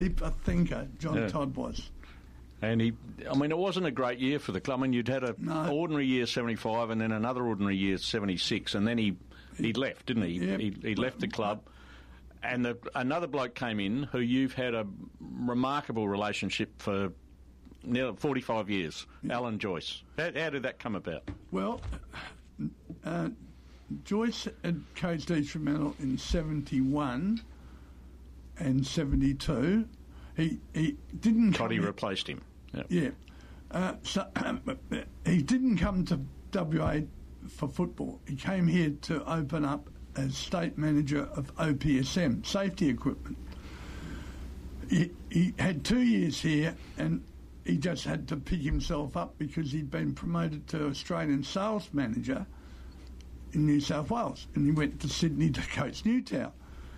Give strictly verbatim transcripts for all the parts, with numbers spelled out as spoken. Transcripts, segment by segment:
a thinker, John Yeah. Todd was. And he, I mean, it wasn't a great year for the club. I mean, you'd had an No. ordinary year, seventy-five, and then another ordinary year, seventy-six, and then he he left, didn't he? Yep. He, he left the club, and the, another bloke came in who you've had a remarkable relationship for nearly forty-five years, Yeah. Alan Joyce. How, how did that come about? Well, uh, Joyce had coached East Fremantle in seventy-one and seventy-two. He he didn't. Toddy come replaced him. Yep. Yeah. Uh, so he didn't come to W A for football. He came here to open up as state manager of O P S M, safety equipment. He, he had two years here and he just had to pick himself up because he'd been promoted to Australian sales manager in New South Wales, and he went to Sydney to coach Newtown.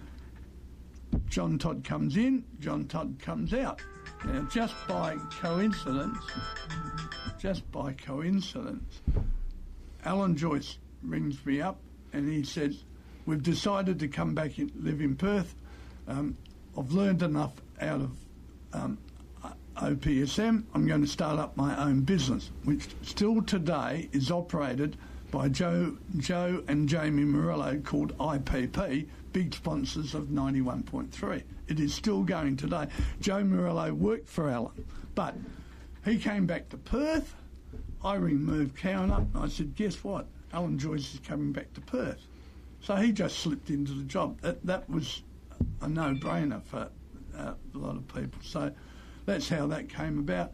John Todd comes in, John Todd comes out. Now, just by coincidence, just by coincidence, Alan Joyce rings me up and he says, we've decided to come back and live in Perth. Um, I've learned enough out of um, O P S M. I'm going to start up my own business, which still today is operated by Joe, Joe and Jamie Morello, called I P P, big sponsors of ninety-one point three. It is still going today. Joe Morello worked for Alan, but he came back to Perth. I moved Cowan up, and I said, guess what? Alan Joyce is coming back to Perth. So he just slipped into the job. That, that was a no-brainer for uh, a lot of people. So that's how that came about.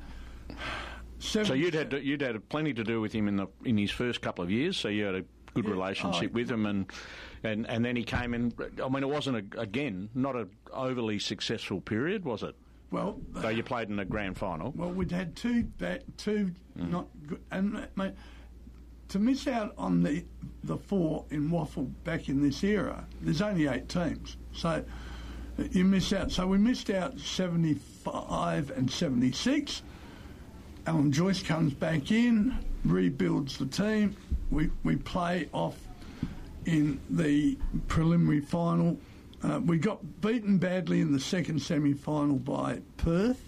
So you'd had to, you'd had plenty to do with him in the in his first couple of years. So you had a good Yeah, relationship oh, with him, and, and and then he came in. I mean, it wasn't a, again not an overly successful period, was it? Well, Though you played in the grand final. well, we'd had two ba- two Mm. not good, and uh, mate, to miss out on the the four in Waffle back in this era. There's only eight teams, so you miss out. So we missed out seventy-five and seventy-six. Alan Joyce comes back in, rebuilds the team. We we play off in the preliminary final. Uh, we got beaten badly in the second semi-final by Perth.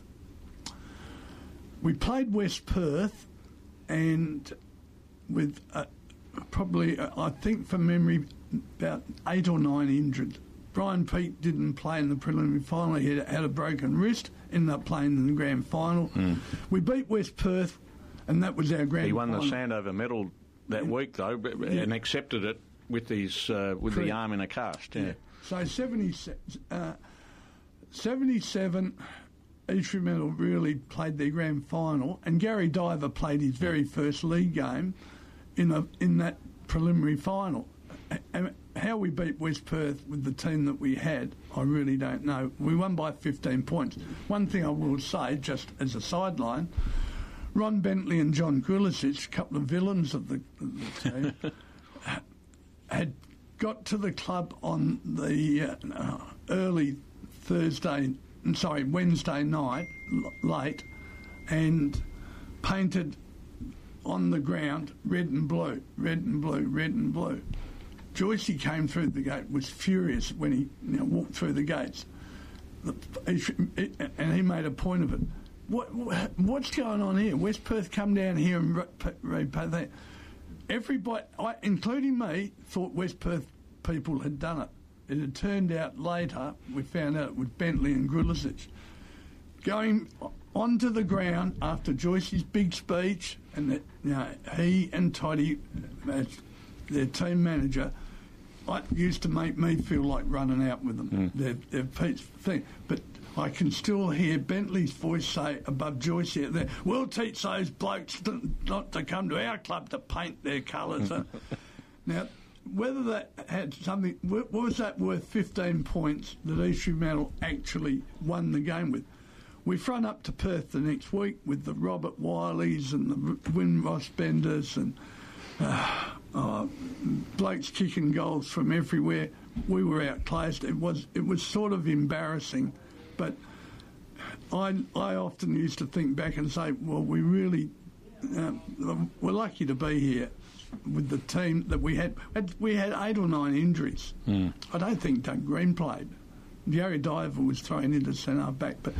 We played West Perth, and with uh, probably, uh, I think from memory, about eight or nine injured. Brian Peake didn't play in the preliminary final. He had, had a broken wrist, ended up playing in the grand final. Mm. We beat West Perth, and that was our grand He won final. the Sandover medal that Yeah. week, though, but, Yeah. and accepted it with his uh, with Correct. the arm in a cast. Yeah. Yeah. So seventy, uh, seventy-seven, East Fremantle really played their grand final, and Gary Diver played his very first league game in a in that preliminary final. And how we beat West Perth with the team that we had, I really don't know. We won by fifteen points. One thing I will say, just as a sideline, Ron Bentley and John Gulisic, a couple of villains of the, of the team, had got to the club on the uh, early Thursday, sorry, Wednesday night, l- late, and painted on the ground red and blue, red and blue, red and blue. Joycey came through the gate, was furious when he you know, walked through the gates, the, and he made a point of it. What, what what's going on here? West Perth come down here and repaint that. Everybody, I, including me, thought West Perth people had done it. It had turned out later, we found out it was Bentley and Grilisic. Going onto the ground after Joyce's big speech, and that, you know, he and Toddy, as their team manager, it used to make me feel like running out with them. Mm. Their, their piece thing. But I can still hear Bentley's voice say above Joyce out there, we'll teach those blokes to, not to come to our club to paint their colours. Now, whether that had something, what was that worth fifteen points that East Fremantle actually won the game with? We front up to Perth the next week with the Robert Wileys and the Win Ross Benders and uh, uh, blokes kicking goals from everywhere. We were outclassed. It was it was sort of embarrassing, but I I often used to think back and say, well, we really uh, we're lucky to be here with the team that we had. We had eight or nine injuries. Mm. I don't think Doug Green played. Gary Diver was thrown into centre back, but